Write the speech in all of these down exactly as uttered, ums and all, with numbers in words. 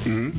Mm.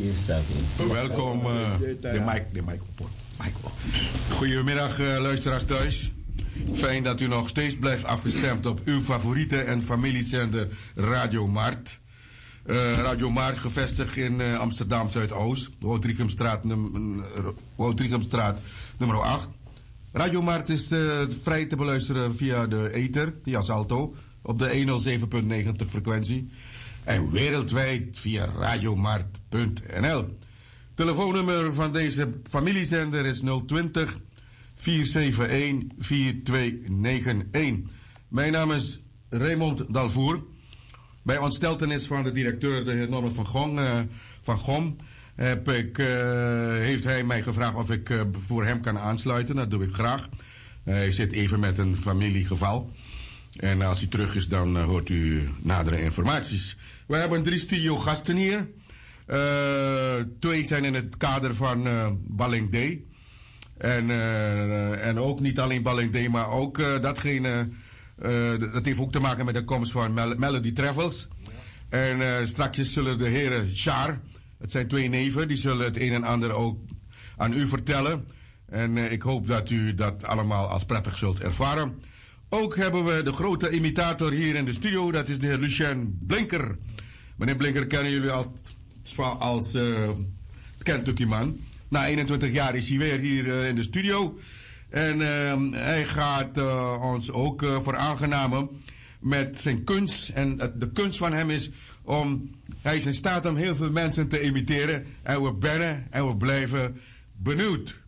Welkom, uh, de mic, de mic op. Mic op. Goedemiddag, uh, luisteraars thuis. Fijn dat u nog steeds blijft afgestemd op uw favoriete en familiezender Radio Maart. Uh, Radio Maart gevestigd in uh, Amsterdam Zuidoost, Woudrichemstraat num Woudrichemstraat nummer acht. Radio Maart is uh, vrij te beluisteren via de ether, via Salto, op de honderdzeven komma negentig frequentie. En wereldwijd via radiomaart punt n l. Telefoonnummer van deze familiezender is nul twintig, vier zeven een, vier twee negen een. Mijn naam is Raymond Dalvoer. Bij ontsteltenis van de directeur, de heer Norbert van Gom, uh, van Gom heb ik, uh, heeft hij mij gevraagd of ik uh, voor hem kan aansluiten. Dat doe ik graag. Uh, hij zit even met een familiegeval. En als hij terug is, dan uh, hoort u nadere informaties. We hebben drie studiogasten hier. Uh, twee zijn in het kader van uh, Balling Day. En, uh, en ook niet alleen Balling Day, maar ook uh, datgene... Uh, dat heeft ook te maken met de komst van Mel Melody Travels. Ja. En uh, straks zullen de heren Char, het zijn twee neven, die zullen het een en ander ook aan u vertellen. En uh, ik hoop dat u dat allemaal als prettig zult ervaren. Ook hebben we de grote imitator hier in de studio, dat is de heer Lucien Blinker. Meneer Blinker kennen jullie als, als uh, Kentucky-man. Na eenentwintig jaar is hij weer hier uh, in de studio. En uh, hij gaat uh, ons ook uh, veraangenamen met zijn kunst. En uh, de kunst van hem is om... Hij is in staat om heel veel mensen te imiteren. En we bennen en we blijven benieuwd.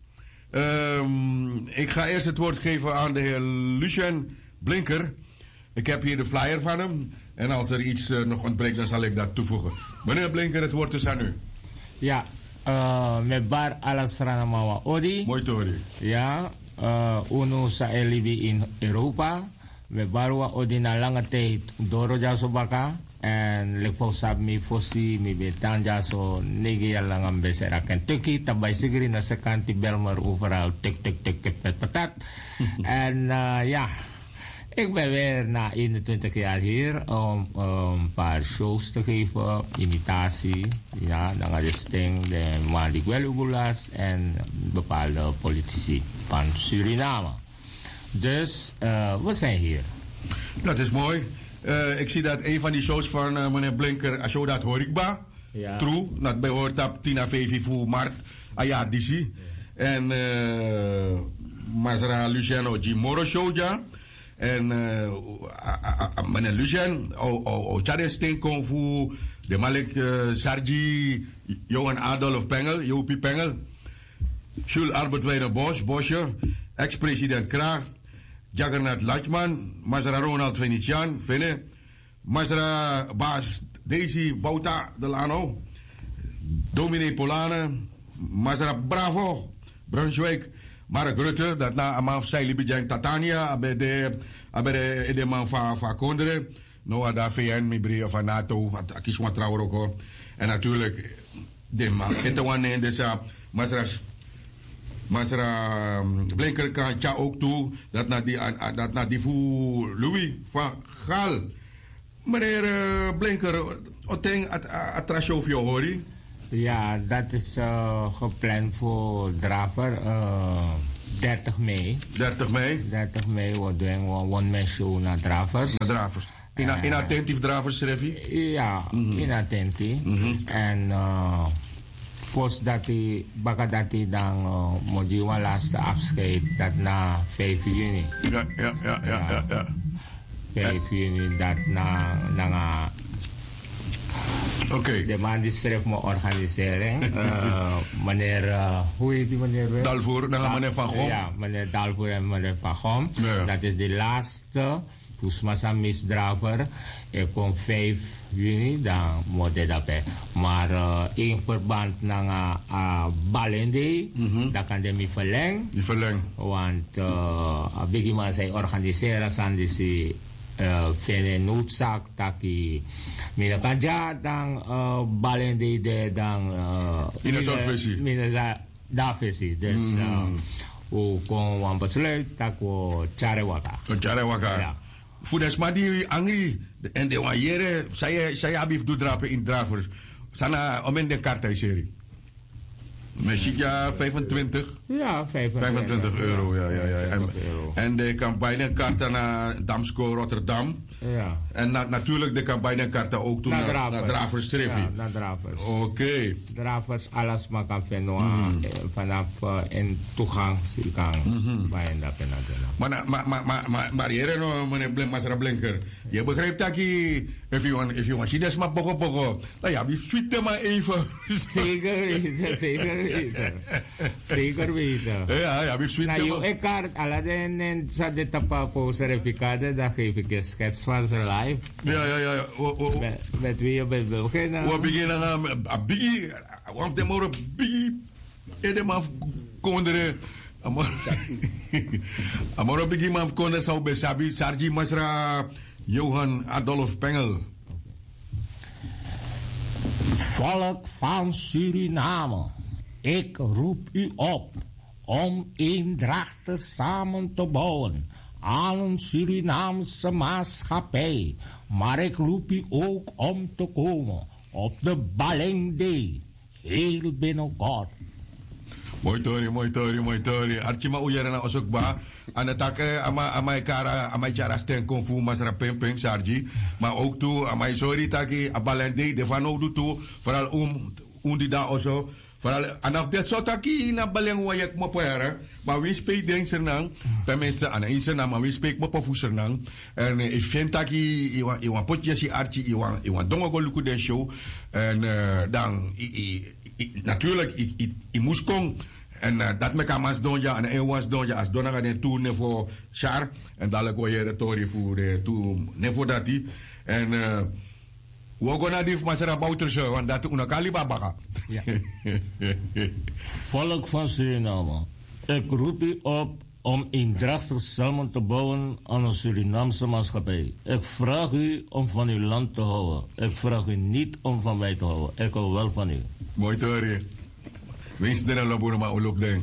Um, ik ga eerst het woord geven aan de heer Lucien Blinker. Ik heb hier de flyer van hem. En als er iets uh, nog ontbreekt, dan zal ik dat toevoegen. Meneer Blinker, het woord is aan u. Ja, uh, met bar alasrana mawa odi. Mooi te horen. Ja, uh, uno sa elibi in Europa. We barwa odi na lange tijd doro jaso baka. En lepo sab mi fosi mi betan jaso nege ya langam besera Kentucky. Tabay sigri na sa kanti Belmar overal tik tik tik tik pet patat. En uh, ja... Ik ben weer na eenentwintig jaar hier om um, een paar shows te geven, imitatie, ja, dan de sting, de Mali Guelubulas en bepaalde politici van Suriname. Dus uh, we zijn hier. Dat is mooi. Uh, ik zie dat een van die shows van uh, meneer Blinker, show dat hoor ik ba. Ja. True, dat behoort op Tina Vevi voor Mart, Aya Disi. En uh, Masra Luciano Gimoro show ja. En uh, meneer Lucien, o Charles Steenkom voor de Malik uh, Sargi, Johan Adolf Pengel, Jopie Pengel, Jules Albert Weiner Bosch, Bosje, ex-president Kraag, Jaggernaut Latjman, Mazra Ronald Venetiaan, Venne, Mazra Baas Daisy Bouta Delano, Dominee Polane, Mazra Bravo, Brunswijk, Mark Rutte, dat na amaf zij libijang Tatania, abe de abe de de man van van Kondre, no da V N, mibri van NATO, akiswa trouwer ook hoor. En natuurlijk de man, het one in deze Masra Masra Blinker kan ja ook toe dat na die dat na die voor Louis van Gaal. Meneer uh, Blinker, oteng at atrasjo voor hori. Ja, dat is uh, gepland voor Draper uh, dertig mei. dertig mei? dertig mei, we doen een one-man show naar Dravers. Naar Dravers. In, uh, inattentief Dravers, schrijf je? Ja, mm-hmm. inattentief. Mm-hmm. En uh, volgens dat hij, baka dat hij dan uh, moet je een laatste afscheid, dat na vijf juni. Ja, ja, ja, ja, ja. ja. vijf juni, dat na, na Oké. Okay. De man die schreef me organisering. uh, meneer, uh, hoe heet die meneer? Dalvoer, dan meneer Van Gom. Ja, meneer Dalvoer en meneer Van Gom. Ja. Dat is de laatste. Pusmasa misdraver. Ik kom vijf juni, dan moet je dat bij. Maar uh, in verband met uh, uh, Balende, mm-hmm. dat kan je me verlengen. Die verlengen. Want uh, bigi man zij organiseren, zijn die uh, vele noodzaak dat je mina kan ja dan uh, Balende de dan uh, in een soort visie. Mina daar visie. Dus mm. uh, we komen besluit dat we charewaka. Charewaka. Ja. Voor de smadi angry en de wajere, saya saya abif do drapen in dravers. Sana, om in de kartijserie. Misschien ja vijfentwintig. Ja, vijfentwintig euro. Ja, ja, ja. En, en de campagnekaarten naar Damsko Rotterdam. Ja. En na, natuurlijk de campagnekaarten ook toen naar, naar, naar Dravers Treffie. Ja, naar Dravers. Oké. Okay. Dravers, alles maar kan vinden mm. vanaf uh, in toegangsgang. Mm-hmm. Bij dat en dat. Maar, maar, maar, maar, maar, maar hier no, meneer Blink, Masra Blinker. Je begrijpt dat je, if you want, if you want, zie dat maar poko poko. Nou ja, wie sweet maar even. Zeker weten, zeker weten. Zeker weten. Ja, ja, wie sweet nou, je ik kaart, aladen en sa de tapa po certificade, dan geef ik een schets van zijn live. Ja, ja, ja. Met, met wie je bent beginnen. We beginnen aan een biggie, want de morgen biggie, en de man konderen. Amor biggie man konderen zou besabi, Sarji Masra, Johan Adolf Pengel. Volk van Suriname, ik roep u op om eendrachtig samen te bouwen aan een Surinaamse maatschappij. Maar ik roep u ook om te komen op de Baleng Day, heel binnenkort. Mooi tori, mooi tori, mooi tori. Archima uyera na osok ba. Anatake ama ama kara ama jara sten kung fu masra pempeng sarji. Maar ook toe ama sorry taki abalende de van ook toe vooral um um die daar also vooral anaf de sotaki na baleng wayak mo poera. Maar wie spreekt denk sernang. Tenminste aan een sernang maar wie spreekt mo po fu sernang. En ik vind taki iwa iwa potje si archi iwa iwa dongo go luku de show. En dan natuurlijk, ik, ik, ik moest komen. En uh, dat me kan mas donja en een was donja als donna gaan de tour voor char en dadelijk wil je de tori voor de tour ne voor dat die en uh, we gaan naar die masera bouter zo want dat una kaliba baga. Volk van Suriname, ik roep u op om eendrachtig samen te bouwen aan een Surinaamse maatschappij. Ik vraag u om van uw land te houden. Ik vraag u niet om van mij te houden. Ik hou wel van u. Mooi tori. Wens de labo maar ulop denk.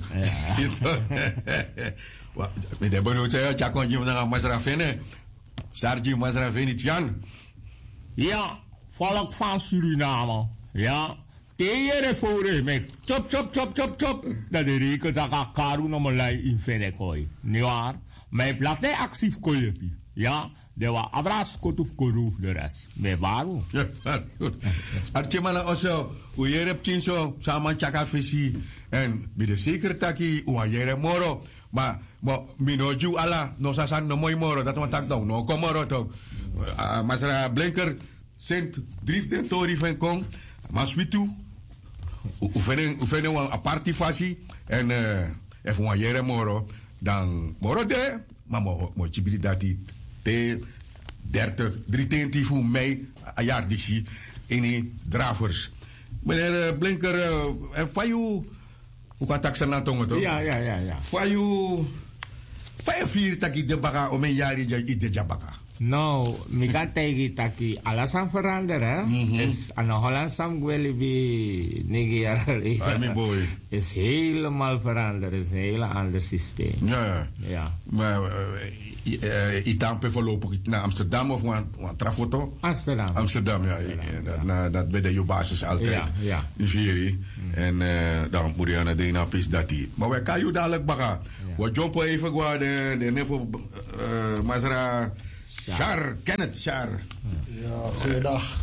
Wa, me de bono saya chakon jim na masra fene. Sarji masra fene tian. Ja, volk van Suriname. Ja. Tegen voor me. Chop chop chop chop chop. Dat de reken zaka karu no malai in fene koi. Niet waar? Mijn plate actief kolepi. Ja. De wa abras kotuf koruf de rest. Me baru. Ja, goed. Archimana also, u yerep tinso sama chaka fesi en bi de zeker taki u yere moro, maar mo minoju ala no sasan no moy moro dat ma tak no komoro to. Masra Blinker sent drift de tori van kong, maar switu u fenen u fenen wan aparti fasi en eh if u yere moro dan moro de, maar mo mo chibili dati te dertig, drieëntwintig mei, een jaar dici, in die Dravers. Meneer uh, Blinker, uh, van jou, hoe kan ik het tongen toch? Ja, ja, ja, ja. Van jou, van je vier taki de baka om een jaar in de jabaka. Nou, ik kan tegen taki alles aan veranderen. Mm-hmm. Is aan de Hollandse gwelibi negen jaar geleden. Is helemaal veranderd. Is een heel ander systeem. Ja, ja. Maar uh, Itampe voorlopig naar Amsterdam of naar Trafoto? Amsterdam. Amsterdam, ja. Amsterdam, ja. Dat, ja. Dat bij de basis altijd. Ja, ja. In Viri. Mm. En uh, dan moet je aan de Dena is dat die. Maar wij kan je dadelijk baka. We jumpen even qua de de nevo uh, Masra. Char, Kenneth Char. Ja, goeiedag.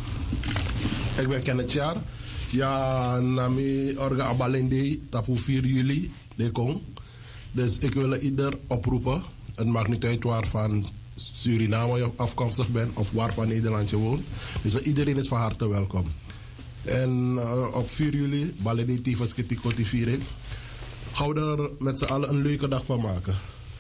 Ik ben Kenneth Char. Ja, nami orga abalende tapu vier juli de kom. Dus ik wil ieder oproepen. Het maakt niet uit waarvan Suriname je afkomstig bent of waarvan Nederland je woont. Dus iedereen is van harte welkom. En uh, op vier juli, balende tivas ketikoti vieren. Gaan we er met z'n allen een leuke dag van maken.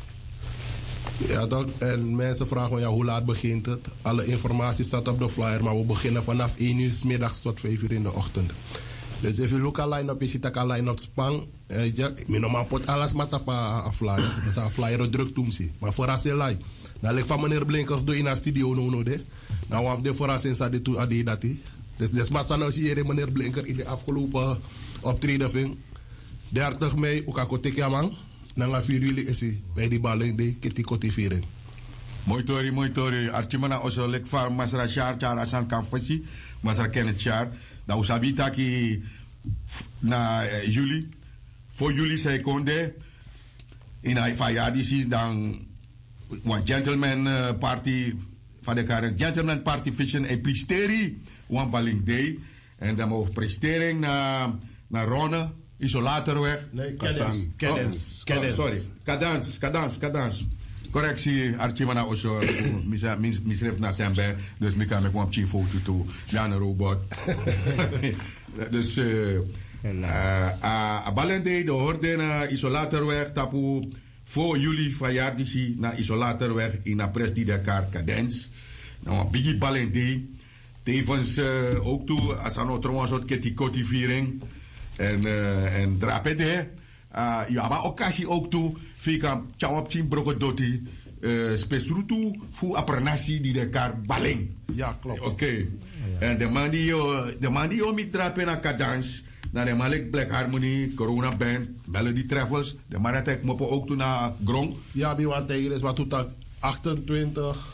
Ja, toch? En mensen vragen me, ja, hoe laat begint het? Alle informatie staat op de flyer, maar we beginnen vanaf één uur 's middags tot vijf uur in de ochtend. Dus if you look at line-up, je ziet dat line-up spang. Eh, ja, ik normaal pot alles met een flyer. Dus een flyer druk toen zie. Maar voor als je like, dan lijkt van meneer Blinkers door in de studio no no de. Nou, want de voor als je zat toe adi dat hij. Dus dus maar als je hier meneer Blinker in de afgelopen optreden vindt. dertig mei, ook aan kotik man. Dan vier juli is hij bij die balling de kitty kotti vieren. Mooi tori, mooi tori. Archimana oso lek fa masra char char asan kafasi, masra Kenneth Char. Da usabita ki na uh, juli. Voor juli zei konde in hij fayadisi dan een gentleman uh, party van de kar gentleman party vision e presteri one balling day en dan mogen prestering na na Ronne Isolatorweg. Nee, Cadence. Cadence. Cadence. Sorry. Cadence, cadence, cadence. Correctie, Archimana Osho, misref na Sembe, dus ik kan met een chief foto toe, Jan Robot. Dus, uh, a Balende, de hoorde na Isolatorweg, tapu voor juli verjaardisi na Isolatorweg in a pres die de kaart Cadence. Nou, een biggie Balende, tevens uh, ook toe, als er nog trouwens wat ketikoti viering en, uh, en drapede. Uh, ja, maar occasie ook toe, vika chawap chim brokodoti, uh, spesrutu fu apernasi die de kar baling. Ja, klopt. Oké. Okay. En ja. de man die de man die om trappen naar cadans, naar de Malik Black Harmony, Corona Band, Melody Travels, de man dat ik mopo ook toe naar Grong. Ja, die want tegen is wat tot achtentwintig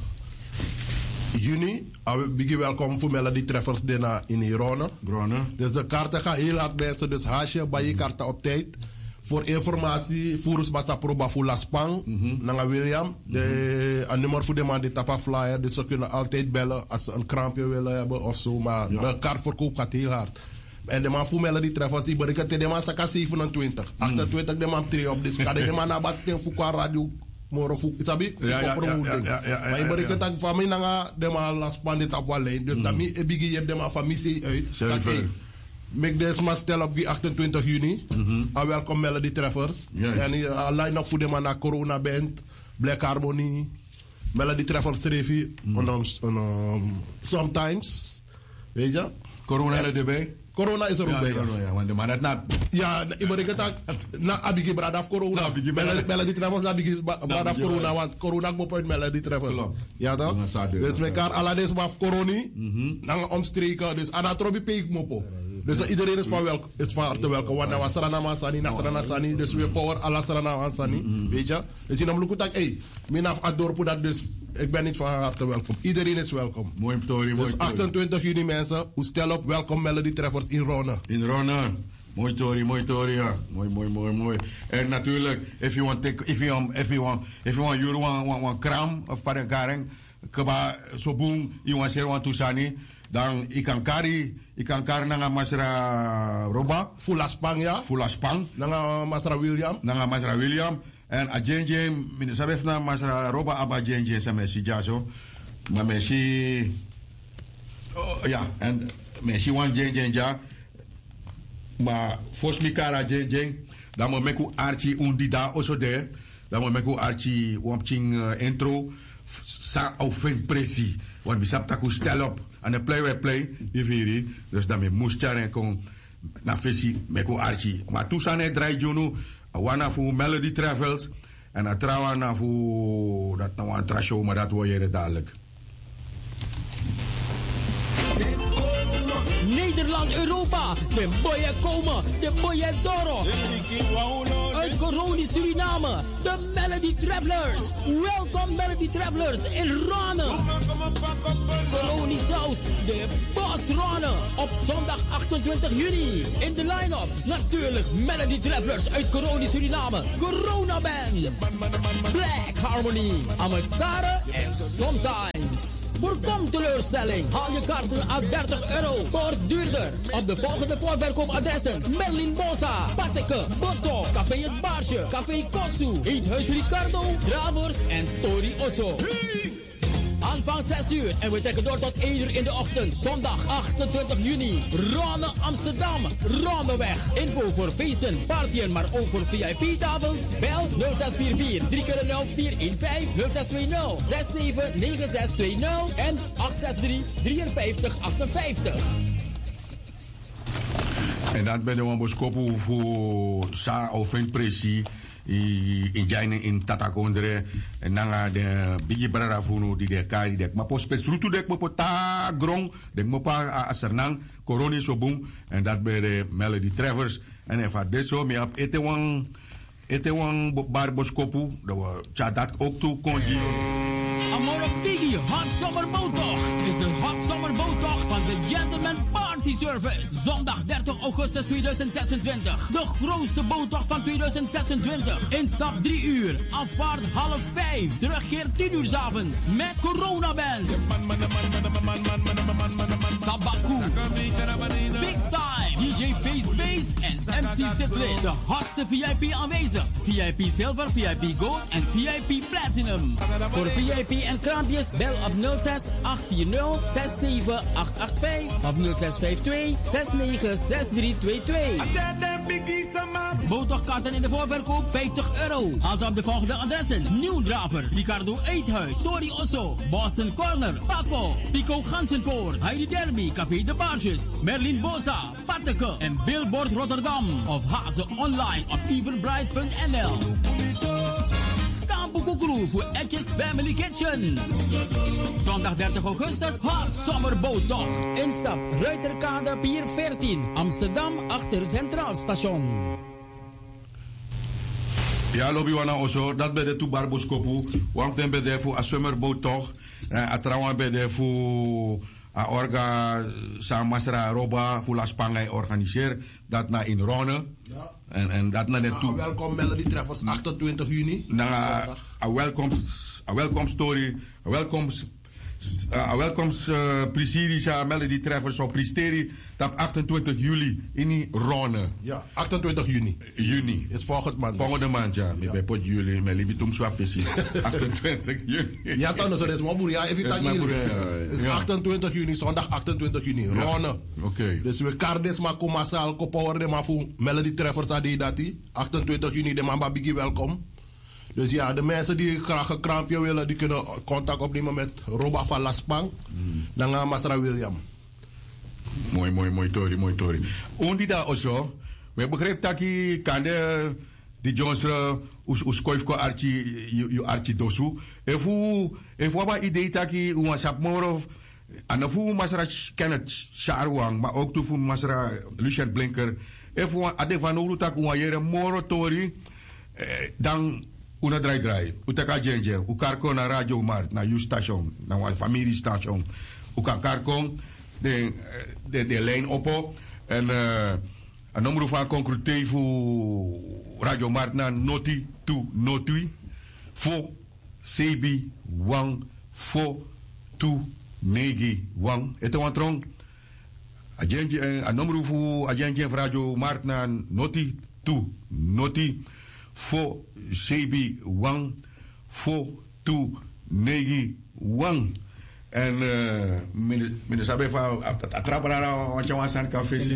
juni. We beginnen welkom voor Melody Travels in Irone. Grone. Dus de kaarten gaan heel hard mensen. Dus haasje je bij je kaarten op tijd. Voor informatie, voerus basa proba voor Laspang, mm-hmm. Nanga William. De, een nummer voor de man die tapa flyer. Dus ze kunnen altijd bellen als ze een krampje willen hebben of zo. Maar ja. De kaartverkoop gaat heel hard. En de man voor Melody Travels, die bereikt de man saka zevenentwintig. Mm. achtentwintig de man terug op. Dus kan de man nabat ten voor radio. Moro fu isabi ja, ja, ja, ja, ja, ja, maar je bereikt dat van mij nanga de man Laspang dit op alleen. Dus dat mi ebigi je de man van missie uit. Make this man stel op die achtentwintig juni. Mm-hmm. En welkom Melody Travels. Yeah. En uh, line-up voor de man naar Corona Band, Black Harmony, Melody Travels Revi. Mm. Um, um, sometimes. Weet je? Corona er erbij? Corona is er ook bij. Ja, want de man het not. Ja, ik ben het na Abigi Brad af Corona. Melody Travels na Abigi Brad af Corona. Want Corona komt uit Melody Travels. Ja toch? Dus mekaar alades af Corona. Dan omstreken. Dus anatrobi peek mopo. Dus uh, iedereen is van, welk, is van harte welkom. Want dat was Sarana Mansani, Nasrana Sani. Dus we power alla Sarana Mansani. Mm-hmm. Weet je? Dus in een tak, hé, min af het dorp dat dus. Ik ben niet van harte welkom. Iedereen is welkom. Mooi story, mooi Dus achtentwintig juni mensen. Hoe stel op, welkom Melody Travels in Ronne. In Ronne. Mooi story, mooi story, ja. Mooi, mooi, mooi, mooi. En natuurlijk, if you want take, if you want, if you want, if you want, you want, want, want kram of parengkareng, keba sobung, you want share want tusani. Dan ikan kari, ikan kari nanga masra roba. Fulaspang ya. Fulaspang. Nanga masra William. Nanga masra William. En a jenje, min sabef na masra roba aba jenje sa mesi jaso. Ma mesi, oh, ja, en mesi wan jenje ja. Ma fos mi kara jenje. Dan mo meku archi undida oso de. Dan mo meku archi wampching uh, intro. Sa ofen presi. Want bisap taku stel op. En de play by play, die vier. Dus dan moest je kon naar visie met ko archie. Maar toen zijn het draai jono, wana voor Melody Travels en dat trouwen na voor dat nou een trashow, maar dat hoor je dadelijk. Nederland, Europa, de boeien komen, de boeien doro. Uit Corona, Suriname, de Melody Travelers. Welkom Melody Travelers in Ronne. Corona Saus, de Boss Ronne. Op zondag achtentwintig juni. In de line-up, natuurlijk Melody Travelers uit Corona, Suriname. Corona Band, Black Harmony, Amatare en Sometimes. Voorkom teleurstelling. Haal je kaarten aan dertig euro. Voor duurder. Op de volgende voorverkoopadressen. Merlin Bossa, Pateke, Botto, Café Het Baarsje, Café Kosu, Eethuis Ricardo, Dravers en Tori Osso. Aanvang zes uur en we trekken door tot één uur in de ochtend. Zondag achtentwintig juni. Ronne Amsterdam. Ronneweg. Info voor feesten, partyen, maar ook voor V I P-tafels. Bel nul zes vier vier drie nul vier een vijf, nul zes twee nul zes zeven negen zes twee nul en acht zes drie vijf drie acht vijf. En dat ben je een boskopu voor sa of een presie. In Jaine in Tatakondre en nanga de bigi brada funu di de kari dek ma pos pesrutu dek mo ta grong dek mo pa asernang koroni sobum en dat be de Melody Travers en efa deso me ap ete wan ete wan bar boskopu do cha dat ook toe kon Amore Biggie Hot Summer Boottocht is de Hot Summer Boottocht van de Gentleman Party Service. Zondag dertig augustus tweeduizend zesentwintig. De grootste boottocht van tweeduizend zesentwintig. Instap drie uur, afvaart half vijf. Terugkeer tien uur 's avonds met Corona Band. Sabaku, Big Time, D J Face Bass en M C Citrus. De hotste V I P aanwezig. V I P Silver, V I P Gold en V I P Platinum. Voor V I P en kraampjes bel op nul zes acht vier nul zes zeven acht acht vijf of nul zes vijf twee zes negen zes drie twee twee. Boottochtkaarten in de voorverkoop vijftig euro. Also op de volgende adressen: Nieuwdraver, Ricardo Eethuis, Tori Osso, Boston Corner, Paco, Pico Gansenpoort, Heidi Derby, Café de Barges, Merlin Bosa, Patteke en Billboard Rotterdam. Of haal ze online op evenbright punt n l. Stampo voor Etjes Family Kitchen. Zondag dertig augustus, Hot Summer Boottocht. Instap Ruiterkade Pier veertien, Amsterdam achter Centraal Station. Ja, lobby wana oso, dat bij de Tubar Boskopu, want dan bij de voor een zomerboottocht, en trouwens bij de voor a orga sa masra roba voor la Spangai organiseer dat na in Ronne. Ja. En, en dat na net toe. Welkom Melody Treffers achtentwintig juni. Na a welcome a welcome story, a welcome a welcome uh, presidio sa Melody Treffers op presteri op achtentwintig juli in Ronne. Ja, achtentwintig juni. Juni. Is volgende maand. Volgende maand, ja. Ik ben pot juli, mijn lieve tom swafissie. achtentwintig juni. Ja, dan is het wel boer. Ja, even dat jullie. Het is achtentwintig juni, zondag achtentwintig juni. Ronne. Oké. Okay. Dus we kardes maar kom massaal kopower de maar voor Melody Treffers adi dati. achtentwintig juni de mamba biggie welkom. Dus ja, de mensen die graag een kraampje willen, die kunnen contact opnemen met Roba van Laspang. Mm. Dan gaan Masra William. Mooi, mooi, mooi, Tori, mooi, Tori. Ondi daar also, we begrijpen dat je kan de, die Jones, us koifko archi, you archi dosu. If u, if we een idee dat je, u was op morgen, en of u Masra Kenneth Charwang, maar ook toe voor Masra Lucien Blinker. If u, ade van ulu tak u jere morgen, Tori, dan una draai draai. Utaka jenje, u karko na radio mart, na uw station, na uw familie station. U kan karko de de de lijn oppo en uh, een nummer van concreté voor radio mart na noti tu notui voor sebi wang voor tu negi wang. Het is een agentje een nummer voor agentje van radio mart na noti tu noti voor sebi wang voor tu negi wang. En meneer Sabe van Atrapara, wat je was aan café.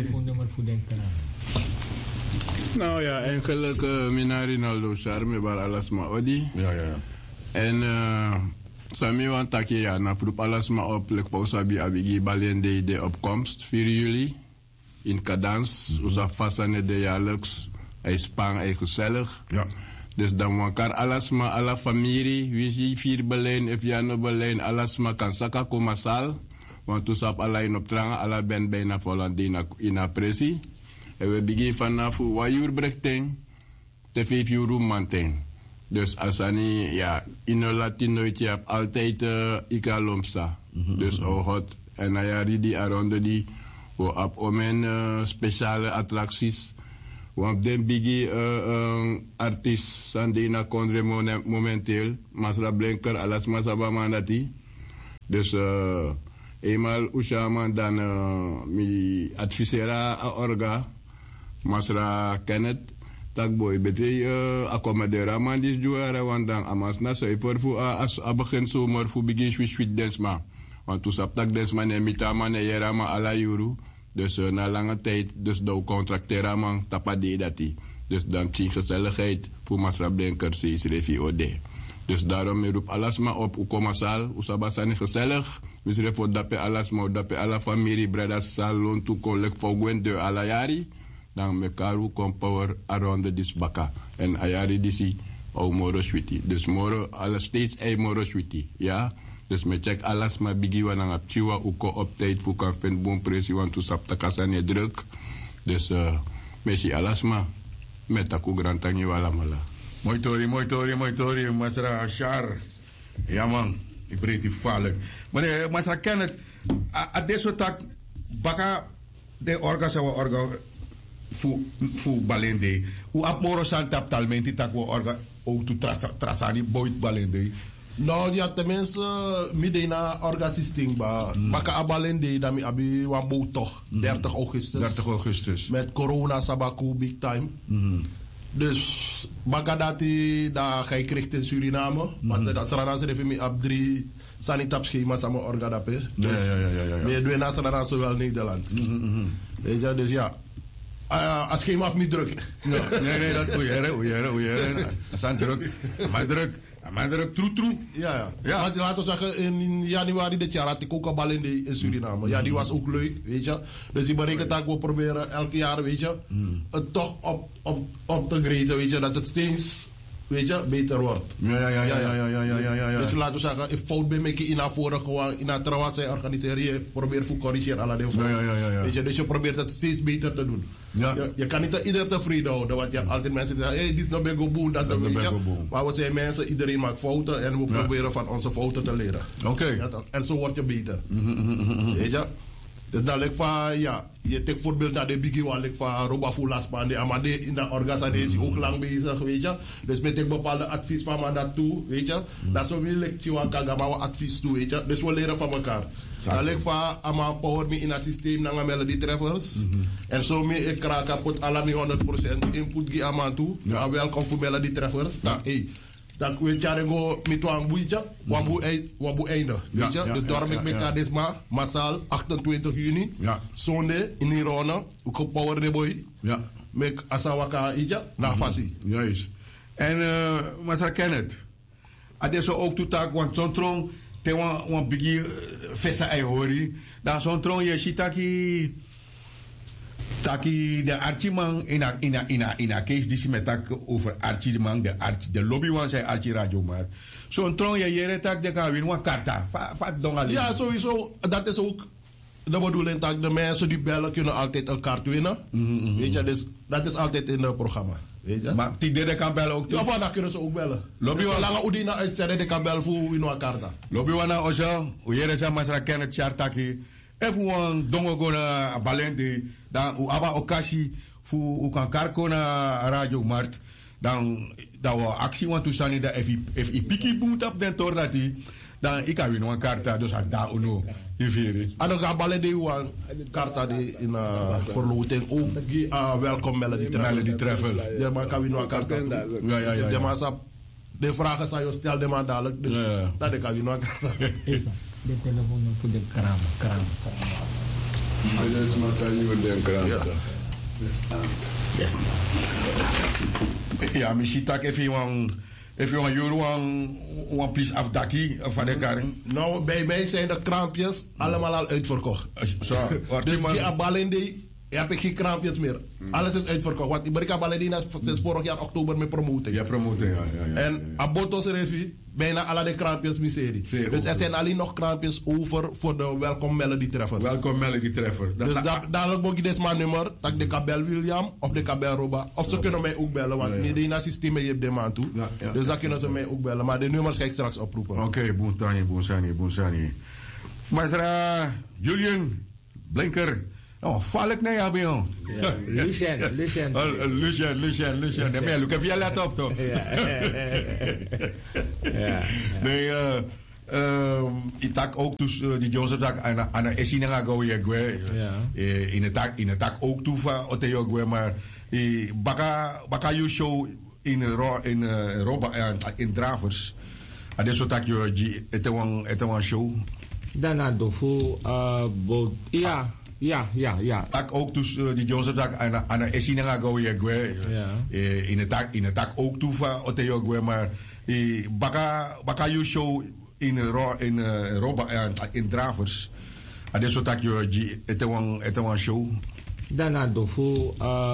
Nou ja, eigenlijk uh, mina Rinaldo Charme bar alasma odi. Ja, ja, ja. En uh, Sami wan taki ja, na vroeg alasma op lek pausabi abigi balende de opkomst vier juli in Cadans. Mm-hmm. Usa fasane de jaarlijks. Hij spang, hij gezellig. Ja. Dus dan wankar alasma alla familie, wie vier belein, if jano belein, alasma kan saka komasal. Want toen sap alla in optrangen, alla ben bijna volgend in a presi. En we beginnen vanaf wajur brechting, te vijf uur roemanteng. Dus als ani, ja, in een latinootje heb altijd uh, ikalomsa. Mm-hmm. Dus oh god, en ayari die aronde die, we op omen uh, speciale attracties. Want den bigi uh, uh, artiest Sandina Kondre momenteel, Masra Blinker, alas Masaba Mandati. Dus uh, eenmaal Ushaman dan uh, mi advisera a orga, Masra Kenneth, tak boy bete uh, accommodera man dis juara want dan amas na so for fu as a begin zomer fu begin sweet sweet dance ma. Want toen sap tak dance man en mitama ne yera ma ala yuru. Dus uh, na lange tijd, dus de contractera man tapade dati. Dus dan tien gezelligheid voor Masra Blinker, ze is revi ode. Dus daarom me roep alles maar op, u kom sal, u sabasani gezellig. We zijn voor dape alles maar, dape alla familie, brada salon, tu kolek voor de alla jari. Dan me karu kom power around this baka. En ayari disi, au moro switi. Dus moro, alles steeds ei moro switi, ja. Dus me check alles maar bigi wana ngap chiwa uko op tijd voor kan vinden boom pressie want to sap takasane druk. Dus uh, messi alles maar met aku grantangi wala mala. Mooi tori, mooi tori, mooi tori, Masra Ashar. Ja man. Ik breed die gevaarlijk. Meneer, maar ze kennen het. A deze tak, baka de orga sa orga fu fu balende. U apmoro san tap talmenti tak wo orga ook tu trasani boit balende. Nou ja, tenminste, midden na orgasysteem ba. Mm. Baka abalende dami abi wan boot toch. Mm. dertig augustus. dertig augustus. Met corona sabaku big time. Mm. Dus baka dati da ga ik richten in Suriname. Mm. Want dat sarana se refi mi ab drie sanitap schema sama orga dape. Dus ja, ja, ja, ja, ja. Me doe na sarana zowel Nederland. Mm -hmm. Weet je, dus ja. Uh, als schema af niet druk. No, nee, nee, dat oeieren, oeieren, oeieren. Dat zijn druk. Maar druk. Maar druk, troe, troe. Ja, ja. ja. Want laten we zeggen, in januari dit jaar had ik ook een bal in, de, in Suriname. Mm. Ja, die was ook leuk, weet je. Dus die berekent dat we proberen elk jaar, weet je, mm. het toch op, op, op te greten, weet je, dat het steeds, weet je, beter wordt. Ja, ja, ja, ja, ja, ja, ja, ja, ja, ja, ja. Dus laten we zeggen, if fout ben ik in naar voren gewoon, in naar trouwens organiseren, je probeert te corrigeren alle dingen. Ja, ja, ja, ja, ja. Weet je, dus je probeert het steeds beter te doen. Ja. Je, je kan niet iedereen tevreden houden, want je hebt altijd mensen die zeggen, hé, hey, dit is nog bego boom, dat nog weet je. Maar we zijn mensen, iedereen maakt fouten en we ja. proberen van onze fouten te leren. Oké. Okay. Ja, en zo word je beter. Mm-hmm. Weet je? Dus dan lijkt van, ja, je trekt voorbeeld naar de biggie, wat lijkt van Roba Fulaspan, maar in de organisatie is hij ook lang bezig, weet je. Dus met ik bepaalde advies van me dat toe, weet je. Mm. Dat is zo weer lijkt je wat kan maar advies toe, weet je. Dus we leren van elkaar. Dan lijkt van, ama power me in het systeem, naar melody treffers. Mm-hmm. En zo meer ik raak kapot, alle me honderd procent input gi aan toe. Ja. Welkom voor melody treffers. Ja. Hey. Dan weet je, dan go met een boeitje, wabu einde. Weet je, dus daarom ik mechanisme, massaal, achtentwintig juni, zondag in Irona, ook op Power de Boy, met Asawaka Ija, naar Fassi. Juist. En, uh, maar ze kennen het. Adesso ook toetak, want zo'n tron, te wan bigi fessa ei hori, dan zo'n tron je shitaki. Taki de Archimang in a in a in a in a case die met tak over Archimang de Arch de lobby wan zei Archi Radio maar zo'n tron je jere tak de kan win karta fa fa dongali. Ja, sowieso, dat is ook de bedoeling dat de mensen die bellen kunnen altijd een kaart winnen. Mm-hmm. Weet je, dus dat is altijd in het programma. Weet je? Maar die derde kan bellen ook. Ja, van dat kunnen ze ook bellen. Lobby dus lange Udina uitstellen, de kan bellen voor winnen een karta. Lobby wan na ozo, u jere zijn maar ze kennen chartaki. Everyone dongo gona balende dan u aba okashi fu u kan karko na radio mart dan dan we actie want to sani da if if i piki boot up den tornati dan ik kan win een karta dus daar uno iveri ano ga balende wan karta die in verloting ook welkom melody melody treffers ja maar kan win een karta ja ja ja de massa de vragen zijn je stel de maar dadelijk dus dat ik kan win een karta de telefoon voor de kram, kram. Dat is maar kan je de kram. Ja, misschien tak even een, even een euro een, een please afdaki van de karing. Nou, bij mij zijn de kraampjes allemaal al uitverkocht. Zo, dus die abalende. Ja, heb ik geen kraampjes meer. Mm. Alles is uitverkocht. Want Iberika Baledina is sinds vorig jaar oktober met promoten. Ja, promoten, ja. ja, ja en ja, ja. Abotos Revi, bijna alle de kraampjes miserie. Veel dus er zijn alleen nog kraampjes over voor de Welcome Melody Treffers. Welcome Melody Treffers. Dus da, dadelijk moet je deze maar nummer, dat de kabel William of de kabel Roba. Of ze Roba. Kunnen mij ook bellen, want ja, ja. Medina systeem je hebt de man toe. Ja, ja. Dus dan kunnen ze mij ook bellen. Maar de nummers ga ik straks oproepen. Oké, okay, Boensani, Boensani, Boensani. Maar Julian Blinker. Oh, val ik nee, Abion. Lucien, Lucien. Lucien, Lucien, Lucien. Nee, maar look even je laptop toch? Ja. Nee, eh, ik tak ook dus die Joseph tak aan aan een esina go je gwe. In het tak in het tak ook toe van oteo gwe, maar baka baka you show in in Roba in Dravers. Adesso tak je het een het een show. Daarna dofu uh ja. Ja, ja, ja. Tak ook dus uh, die Joseph tak aan aan een esina go je gwe. In het tak in het tak ook toe van oteo gwe, maar baka baka you show in in Roba in Dravers. Adesso tak je het een het een show. Daarna dofu uh